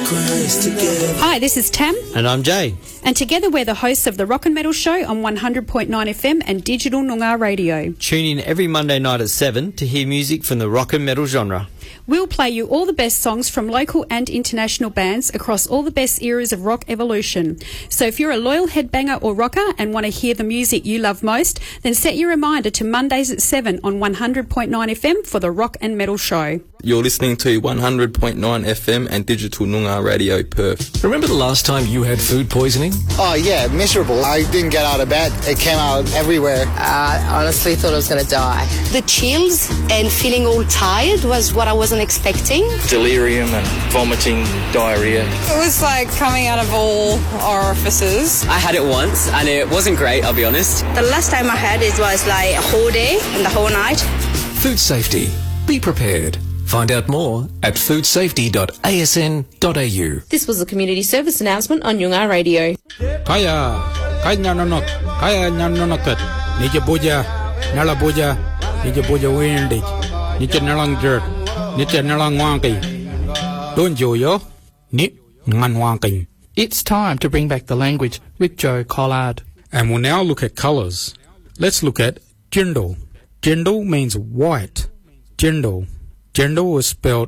Hi, this is Tam. And I'm Jay. And together we're the hosts of the Rock and Metal Show on 100.9 FM and Digital Noongar Radio. Tune in every Monday night at 7 to hear music from the rock and metal genre. We'll play you all the best songs from local and international bands across all the best eras of rock evolution. So if you're a loyal headbanger or rocker and want to hear the music you love most, then set your reminder to Mondays at 7 on 100.9 FM for the Rock and Metal Show. You're listening to 100.9 FM and Digital Noongar Radio Perth. Remember the last time you had food poisoning? Oh, yeah, miserable. I didn't get out of bed. It came out everywhere. I honestly thought I was going to die. The chills and feeling all tired was what I wasn't expecting. Delirium and vomiting, diarrhea. It was like coming out of all orifices. I had it once and it wasn't great, I'll be honest. The last time I had it was like a whole day and the whole night. Food safety. Be prepared. Find out more at foodsafety.asn.au. This was a community service announcement on Noongar Radio. Kaya nanonok, kaya nanonokat, nije boja, nala boja, nije boja windig, nije nalang jerk, nije nalang wanking. Don't yo, ni ngan wanking. It's time to bring back the language with Joe Collard. And we'll now look at colours. Let's look at jindal. Jindal means white. Jindal. Jindal is spelled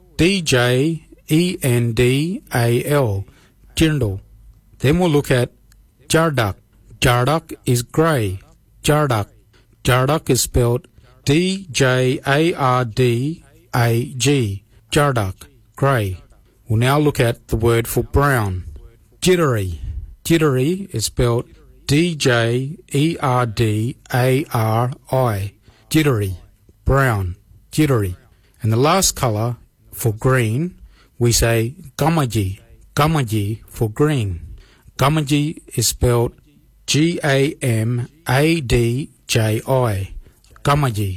D-J-E-N-D-A-L. Jindal. Then we'll look at jardak. Jardak is grey. Jardak. Jardak is spelled D-J-A-R-D-A-G. Jardak. Grey. We'll now look at the word for brown. Jittery. Jittery is spelled D-J-E-R-D-A-R-I. Jittery. Brown. Jittery. And the last colour for green, we say gamaji. Gamaji for green. Gamaji is spelled G-A-M-A-D-J-I. Gamaji.